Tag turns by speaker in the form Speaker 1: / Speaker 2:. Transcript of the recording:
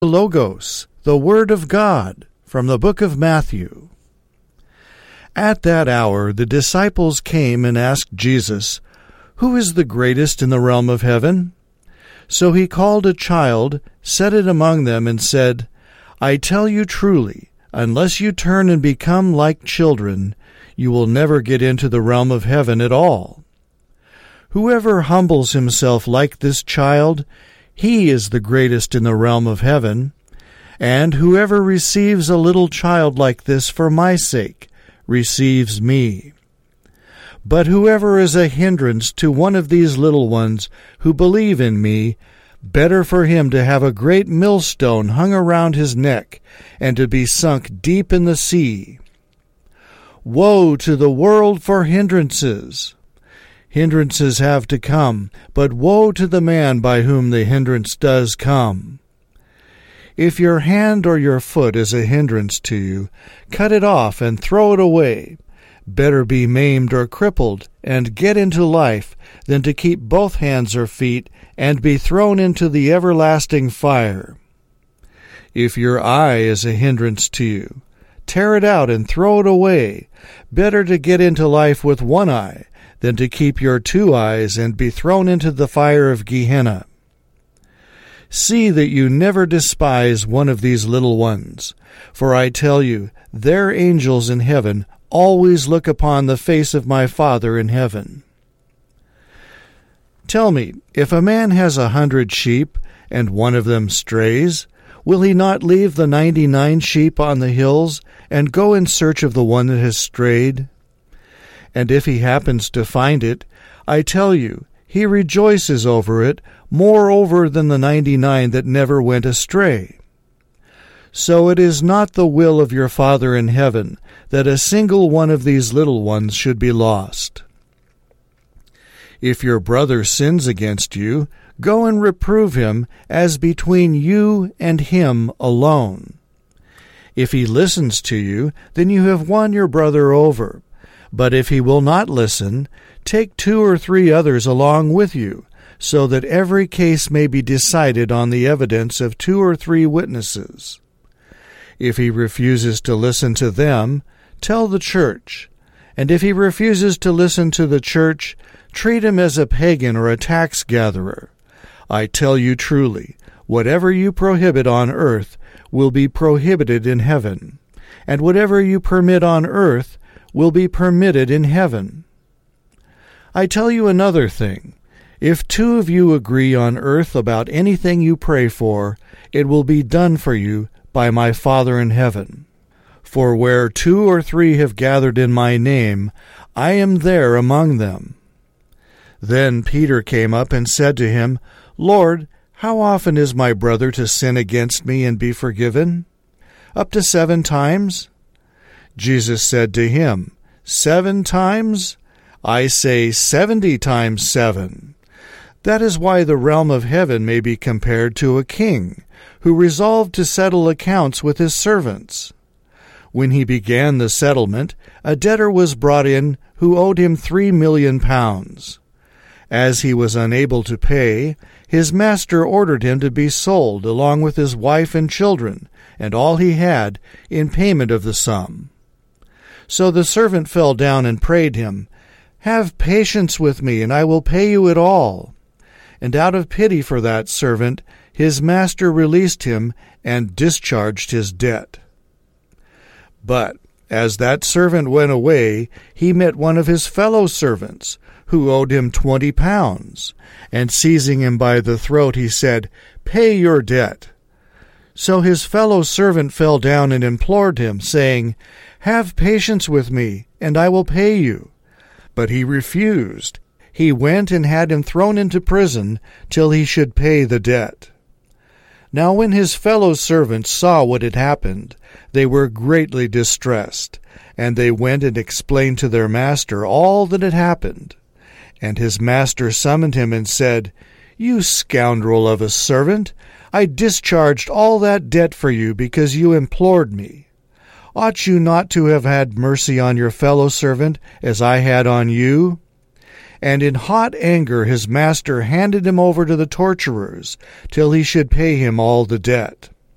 Speaker 1: Logos, the Word of God, from the book of Matthew. At that hour the disciples came and asked Jesus, "Who is the greatest in the realm of heaven?" So he called a child, set it among them, and said, "I tell you truly, unless you turn and become like children, you will never get into the realm of heaven at all. Whoever humbles himself like this child, he is the greatest in the realm of heaven. And whoever receives a little child like this for my sake receives me. But whoever is a hindrance to one of these little ones who believe in me, better for him to have a great millstone hung around his neck and to be sunk deep in the sea. Woe to the world for hindrances! Hindrances have to come, but woe to the man by whom the hindrance does come. If your hand or your foot is a hindrance to you, cut it off and throw it away. Better be maimed or crippled and get into life than to keep both hands or feet and be thrown into the everlasting fire. If your eye is a hindrance to you, tear it out and throw it away. Better to get into life with one eye than to keep your two eyes and be thrown into the fire of Gehenna. See that you never despise one of these little ones, for I tell you, their angels in heaven always look upon the face of my Father in heaven. Tell me, if a man has 100 sheep, and one of them strays, will he not leave the 99 sheep on the hills, and go in search of the one that has strayed? And if he happens to find it, I tell you, he rejoices over it, moreover than the 99 that never went astray. So it is not the will of your Father in heaven that a single one of these little ones should be lost. If your brother sins against you, go and reprove him as between you and him alone. If he listens to you, then you have won your brother over. But if he will not listen, take 2 or 3 others along with you, so that every case may be decided on the evidence of 2 or 3 witnesses. If he refuses to listen to them, tell the church. And if he refuses to listen to the church, treat him as a pagan or a tax gatherer. I tell you truly, whatever you prohibit on earth will be prohibited in heaven, and whatever you permit on earth will be permitted in heaven. I tell you another thing. If 2 of you agree on earth about anything you pray for, it will be done for you by my Father in heaven. For where 2 or 3 have gathered in my name, I am there among them. Then Peter came up and said to him, Lord, how often is my brother to sin against me and be forgiven? Up to 7 times? Jesus said to him, 7 times? I say 70 times 7. That is why the realm of heaven may be compared to a king, who resolved to settle accounts with his servants. When he began the settlement, a debtor was brought in who owed him 3 million pounds. As he was unable to pay, his master ordered him to be sold along with his wife and children, and all he had, in payment of the sum. So the servant fell down and prayed him, Have patience with me, and I will pay you it all. And out of pity for that servant, his master released him and discharged his debt. But as that servant went away, he met one of his fellow servants, who owed him 20 pounds, and seizing him by the throat, he said, Pay your debt. So his fellow servant fell down and implored him, saying, Have patience with me, and I will pay you. But he refused. He went and had him thrown into prison till he should pay the debt. Now when his fellow servants saw what had happened, they were greatly distressed, and they went and explained to their master all that had happened. And his master summoned him and said, You scoundrel of a servant, I discharged all that debt for you because you implored me. Ought you not to have had mercy on your fellow servant as I had on you? And in hot anger his master handed him over to the torturers till he should pay him all the debt.